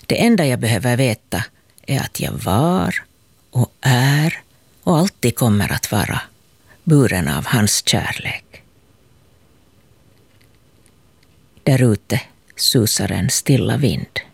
Det enda jag behöver veta är att jag var och är och alltid kommer att vara buren av hans kärlek. Där ute susar en stilla vind.